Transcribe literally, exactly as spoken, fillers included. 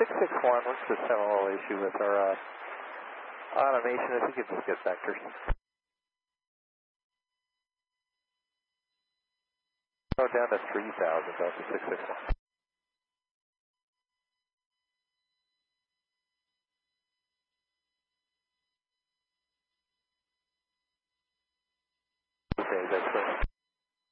six six one, let's just have a little issue with our uh, automation. If we could just get vectors. Go down to three thousand, Delta six six one.